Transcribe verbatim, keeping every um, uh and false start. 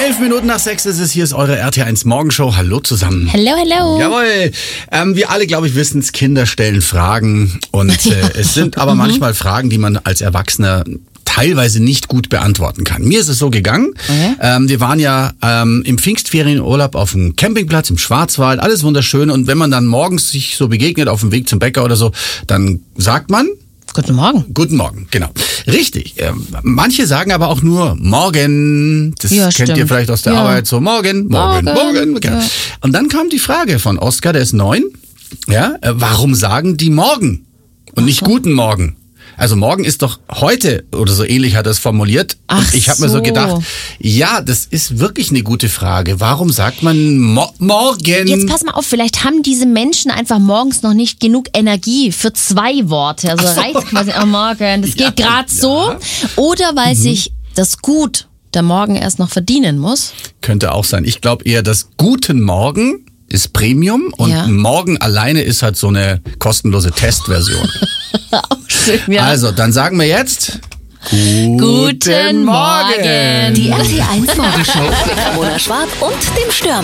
Elf Minuten nach sechs ist es. Hier ist eure R T eins Morgenshow. Hallo zusammen. Hello, hello. Jawohl. Ähm, wir alle, glaube ich, wissen es. Kinder stellen Fragen. Und äh, es sind aber manchmal Fragen, die man als Erwachsener teilweise nicht gut beantworten kann. Mir ist es so gegangen. Okay. Ähm, wir waren ja ähm, im Pfingstferienurlaub auf dem Campingplatz im Schwarzwald. Alles wunderschön. Und wenn man dann morgens sich so begegnet auf dem Weg zum Bäcker oder so, dann sagt man... Guten Morgen. Guten Morgen, genau. Richtig. Ähm, manche sagen aber auch nur morgen. Das Ja, kennt stimmt. ihr vielleicht aus der Ja. Arbeit. So morgen, morgen, morgen. Morgen. Genau. Ja. Und dann kam die Frage von Oskar, der ist neun. Ja, äh, warum sagen die morgen und nicht so. guten Morgen? Also morgen ist doch heute oder so ähnlich hat er es formuliert. Ach und ich habe mir so so. gedacht, ja, das ist wirklich eine gute Frage. Warum sagt man mo- morgen? Jetzt pass mal auf, vielleicht haben diese Menschen einfach morgens noch nicht genug Energie für zwei Worte. Also Ach so. reicht quasi, oh, morgen, das Ja, geht gerade ja. so. Oder weil sich das Gut der Morgen erst noch verdienen muss. Könnte auch sein. Ich glaube eher, dass guten Morgen ist Premium und Ja. morgen alleine ist halt so eine kostenlose Testversion. Auch schön, ja. Also, dann sagen wir jetzt Guten, Guten Morgen. Die R T eins Morgenshow mit Ramona Schwarb und dem Stürmer.